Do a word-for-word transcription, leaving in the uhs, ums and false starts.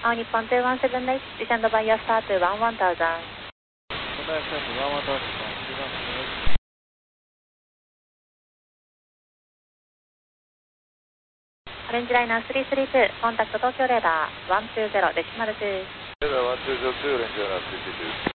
All Nippon two one seven eight, descend by your start to one one thousand. Orange Liner three three two, contact Tokyo Radar one two zero decimal two. Radar one two zero two, Orange Liner three three two.